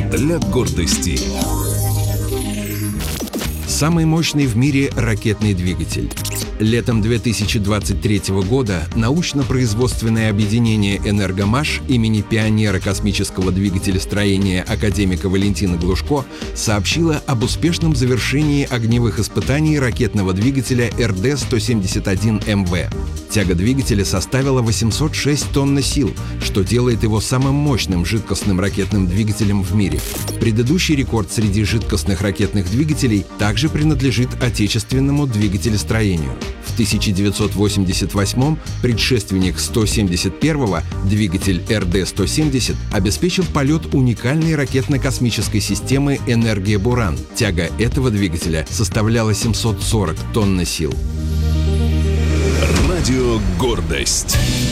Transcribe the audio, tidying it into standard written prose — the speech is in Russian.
для гордости. Самый мощный в мире ракетный двигатель. Летом 2023 года научно-производственное объединение «Энергомаш» имени пионера космического двигателестроения академика Валентина Глушко сообщило об успешном завершении огневых испытаний ракетного двигателя РД-171МВ. Тяга двигателя составила 806 тонн сил, что делает его самым мощным жидкостным ракетным двигателем в мире. Предыдущий рекорд среди жидкостных ракетных двигателей также принадлежит отечественному двигателестроению. В 1988-м предшественник 171-го, двигатель РД-170, обеспечил полет уникальной ракетно-космической системы «Энергия Буран». Тяга этого двигателя составляла 740 тонн сил. Радио «Гордость».